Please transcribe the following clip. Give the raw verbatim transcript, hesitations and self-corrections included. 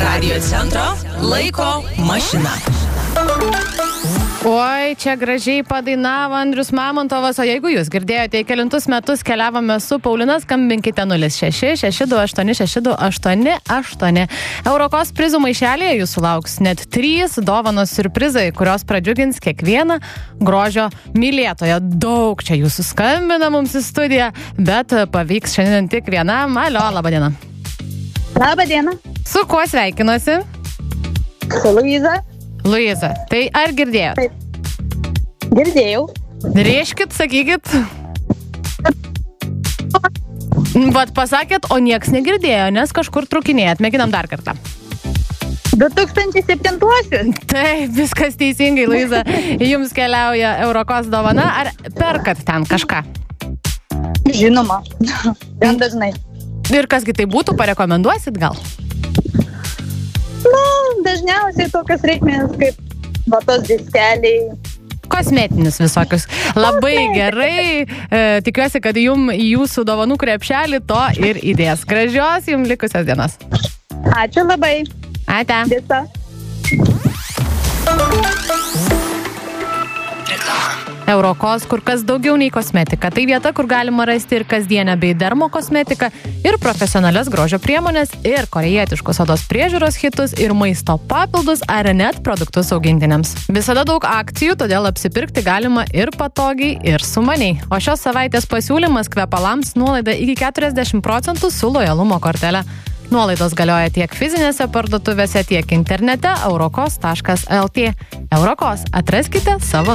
Radio centro laiko mašina. Oi, čia gražiai padainavo Andrius Mamontovas, o jeigu jūs girdėjote, į kelintus metus keliavome su Paulina, skambinkite nulis šeši šeši du aštuoni šeši du aštuoni aštuoni. Eurokos prizų maišelėje jūsų lauks net trys dovanos siurprizai, kurios pradžiugins kiekvieną grožio mylėtoją. Daug čia jūsų skambina mums į studiją, bet pavyks šiandien tik vienam. Alio, laba diena. Labą dieną. Su kuo sveikinuosi? Su Luiza. Luiza, tai ar girdėjot? Taip. Girdėjau. Rėžkit, sakykit. Vat pasakėt, o nieks negirdėjo, nes kažkur trukinėjat. Mėginam dar kartą. du tūkstančiai septintuosius. Taip, viskas teisingai, Luiza. Jums keliauja Eurokos dovana. Ar perkat ten kažką? Žinoma. Gan dažnai. Ir kasgi tai būtų, parekomenduosit gal? Nu, dažniausiai tokios reikmės kaip vatos diskeliai. Kosmetinius visokius. Labai gerai. E, tikiuosi, kad jum į jūsų dovanų krepšelį to ir įdės. Gražios jums likusios dienos. Ačiū labai. Ate. Visa. Eurokos kur kas daugiau nei kosmetika. Tai vieta, kur galima rasti ir kasdienę bei dermo kosmetiką, ir profesionalias grožio priemonės, ir korejietiškus odos priežiūros hitus, ir maisto papildus, ar net produktus augintiniams. Visada daug akcijų, todėl apsipirkti galima ir patogiai, ir sumaniai. O šios savaitės pasiūlymas kvepalams nuolaida iki keturiasdešimt procentų su lojalumo kortele. Nuolaidos galioja tiek fizinėse parduotuvėse, tiek internete eurokos taškas lt. Eurokos, atraskite savo